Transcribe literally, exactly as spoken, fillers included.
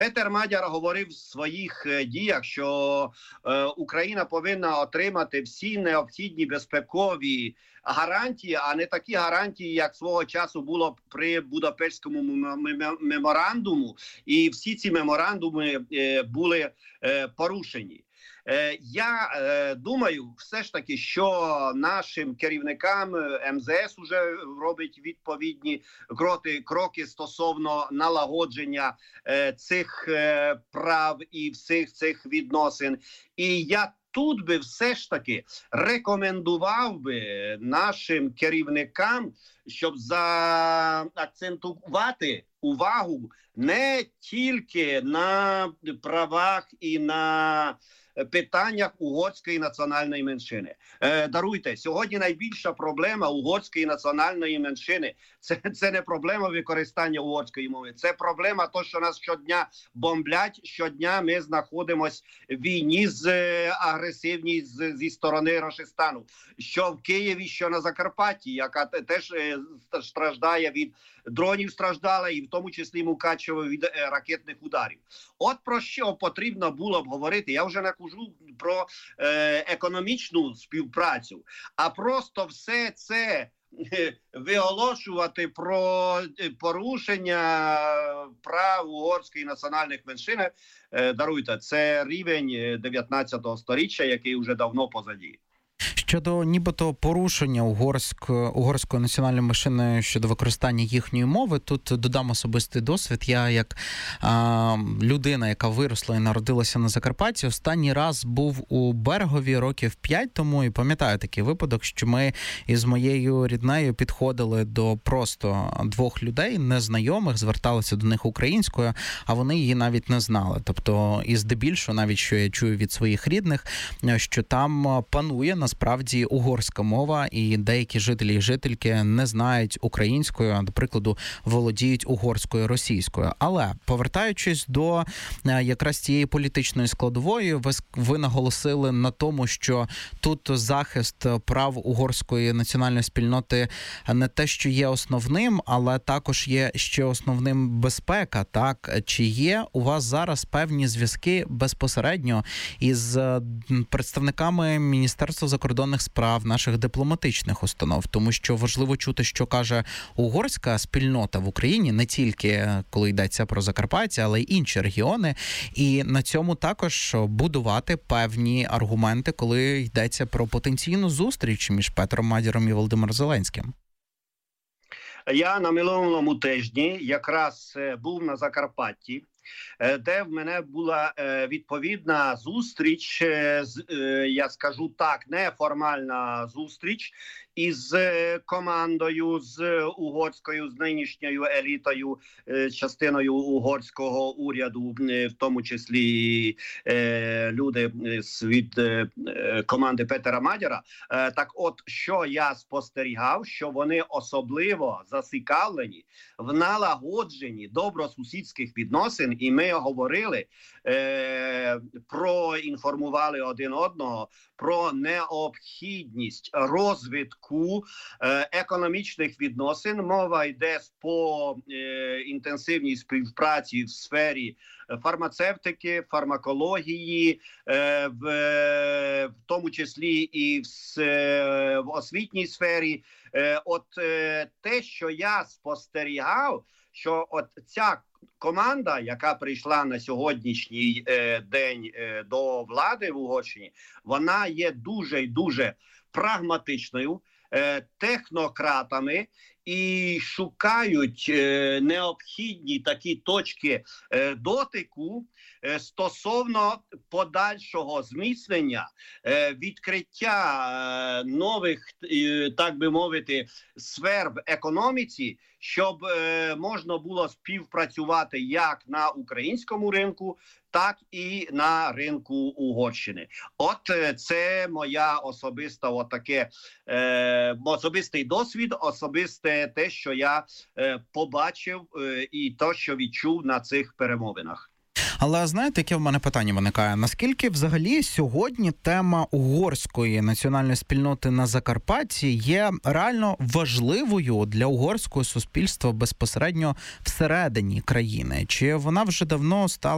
Петер Мадяр говорив в своїх діях, що е, Україна повинна отримати всі необхідні безпекові гарантії, а не такі гарантії, як свого часу було при Будапештському меморандуму, і всі ці меморандуми е, були е, порушені. Я е, думаю, все ж таки, що нашим керівникам ем зе ес уже робить відповідні кроки, кроки стосовно налагодження е, цих е, прав і всіх цих відносин. І я тут би все ж таки рекомендував би нашим керівникам, щоб заакцентувати увагу не тільки на правах і на питаннях угорської національної меншини. Е, даруйте, сьогодні найбільша проблема угорської національної меншини це, це не проблема використання угорської мови, це проблема того, що нас щодня бомблять, щодня ми знаходимося в війні з агресивній з, зі сторони Рашистану, що в Києві, що на Закарпатті, яка теж е, страждає від дронів, страждала, і в тому числі Мукачево від е, ракетних ударів. От про що потрібно було б говорити, я вже не кажу про е, економічну співпрацю, а просто все це е, виголошувати про порушення прав угорської національних меншин, е, даруйте, це рівень дев'ятнадцятого сторіччя, який вже давно позаді. Щодо нібито порушення угорської, угорської національної меншини щодо використання їхньої мови, тут додам особистий досвід. Я як а, людина, яка виросла і народилася на Закарпатті, останній раз був у Берегові років п'ять тому і пам'ятаю такий випадок, що ми із моєю ріднею підходили до просто двох людей, незнайомих, зверталися до них українською, а вони її навіть не знали. Тобто, і здебільшого, навіть що я чую від своїх рідних, що там панує насправді угорська мова, і деякі жителі і жительки не знають українською, а, до прикладу, володіють угорською, російською. Але, повертаючись до якраз цієї політичної складової, ви, ви наголосили на тому, що тут захист прав угорської національної спільноти не те, що є основним, але також є ще основним безпека, так? Чи є у вас зараз певні зв'язки безпосередньо із представниками Міністерства закордонних справ, наших дипломатичних установ, тому що важливо чути, що каже угорська спільнота в Україні, не тільки коли йдеться про Закарпаття, але й інші регіони, і на цьому також будувати певні аргументи, коли йдеться про потенційну зустріч між Петром Мадяром і Володимиром Зеленським. Я на минулому тижні якраз був на Закарпатті, де в мене була відповідна зустріч, я скажу так, неформальна зустріч із командою, з угорською, з нинішньою елітою, частиною угорського уряду, в тому числі люди від команди Петера Мадяра. Так от, що я спостерігав, що вони особливо зацікавлені в налагодженні добросусідських відносин, і ми говорили, е, проінформували один одного про необхідність розвитку е, економічних відносин. Мова йде по е, інтенсивній співпраці в сфері фармацевтики, фармакології, е, в, в тому числі і в, в освітній сфері. Е, от е, те, що я спостерігав, що от ця команда, яка прийшла на сьогоднішній е, день е, до влади в Угорщині, вона є дуже і дуже прагматичною, е, технократами, і шукають е, необхідні такі точки е, дотику е, стосовно подальшого зміцнення, е, відкриття е, нових, е, так би мовити, сфер в економіці, щоб е, можна було співпрацювати як на українському ринку, так і на ринку Угорщини. От е, це моя особиста отаке, е, особистий досвід, особисте те, що я е, побачив е, і те, що відчув на цих перемовинах. Але знаєте, яке в мене питання виникає? Наскільки взагалі сьогодні тема угорської національної спільноти на Закарпатті є реально важливою для угорського суспільства безпосередньо всередині країни? Чи вона вже давно стала